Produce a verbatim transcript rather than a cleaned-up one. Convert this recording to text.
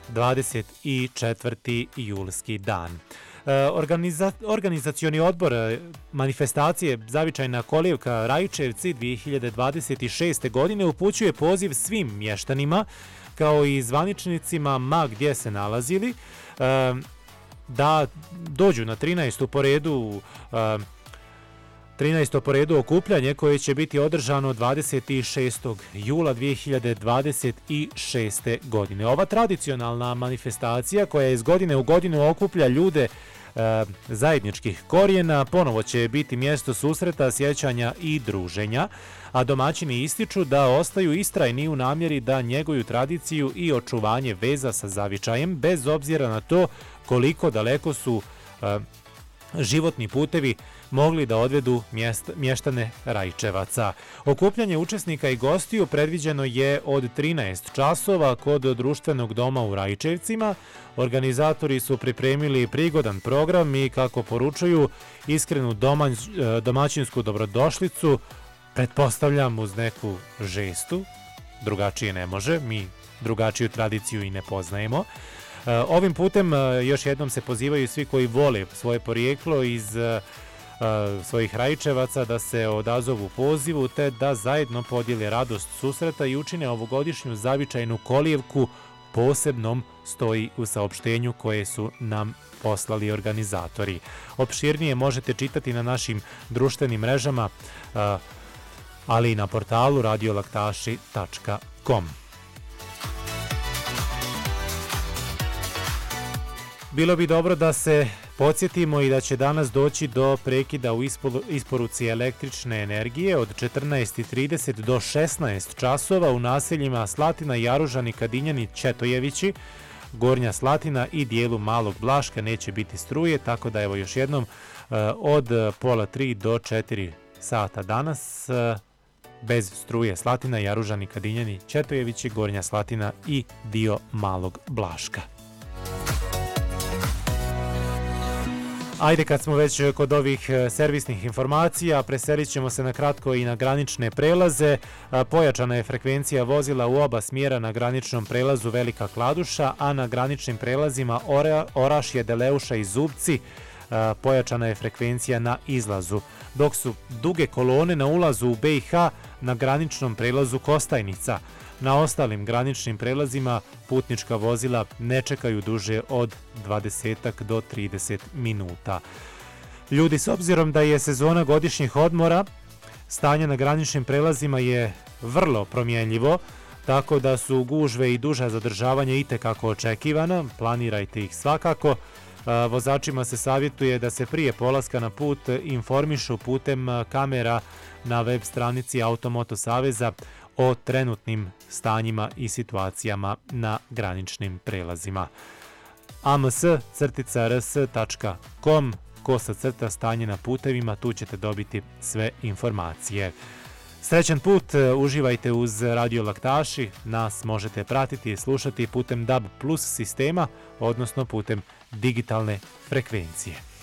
dvadeset četvrti julski dan. Organiza, organizacioni odbor manifestacije Zavičajna kolevka Rajčevci dvije hiljade dvadeset šeste. godine upućuje poziv svim mještanima kao i zvaničnicima ma gdje se nalazili da dođu na trinaesto po redu trinaesto po redu okupljanje koje će biti održano dvadeset šestog jula dvije hiljade dvadeset šeste. godine. Ova tradicionalna manifestacija koja iz godine u godinu okuplja ljude e, zajedničkih korijena ponovo će biti mjesto susreta, sjećanja i druženja, a domaćini ističu da ostaju istrajni u namjeri da njeguju tradiciju i očuvanje veza sa zavičajem bez obzira na to koliko daleko su e, životni putevi mogli da odvedu mjest, mještane Rajčevaca. Okupljanje učesnika i gostiju predviđeno je od trinaest časova kod društvenog doma u Rajčevcima. Organizatori su pripremili prigodan program i, kako poručuju, iskrenu domanj, domaćinsku dobrodošlicu, pretpostavljam uz neku žestu, drugačije ne može, mi drugačiju tradiciju i ne poznajemo. Ovim putem još jednom se pozivaju svi koji vole svoje porijeklo iz svojih Rajčevaca da se odazovu pozivu te da zajedno podijele radost susreta i učine ovogodišnju zavičajnu kolijevku posebnom, stoji u saopštenju koje su nam poslali organizatori. Opširnije možete čitati na našim društvenim mrežama, ali i na portalu radio laktaši tačka com. Bilo bi dobro da se podsjetimo i da će danas doći do prekida u isporuci električne energije od četrnaest i trideset do šesnaest časova u naseljima Slatina, Jaružani, Kadinjani, Četojevići, Gornja Slatina i dijelu Malog Blaška neće biti struje, tako da evo još jednom od pola tri do četiri sata danas bez struje Slatina, Jaružani, Kadinjani, Četojevići, Gornja Slatina i dio Malog Blaška. Ajde, kad smo već kod ovih servisnih informacija, preselit ćemo se na kratko i na granične prelaze. Pojačana je frekvencija vozila u oba smjera na graničnom prelazu Velika Kladuša, a na graničnim prelazima Orašje, Deleuša i Zubci pojačana je frekvencija na izlazu, dok su duge kolone na ulazu u be i ha na graničnom prelazu Kostajnica. Na ostalim graničnim prelazima putnička vozila ne čekaju duže od dvadeset do trideset minuta. Ljudi, s obzirom da je sezona godišnjih odmora, stanje na graničnim prelazima je vrlo promjenljivo, tako da su gužve i duža zadržavanja itekako očekivana, planirajte ih svakako. Vozačima se savjetuje da se prije polaska na put informišu putem kamera na web stranici Automoto Saveza o trenutnim stanjima i situacijama na graničnim prelazima. a m s crtica r s tačka com kosa crta stanje na putevima, tu ćete dobiti sve informacije. Srećan put, uživajte uz Radio Laktaši, nas možete pratiti i slušati putem D A B plus sistema, odnosno putem digitalne frekvencije.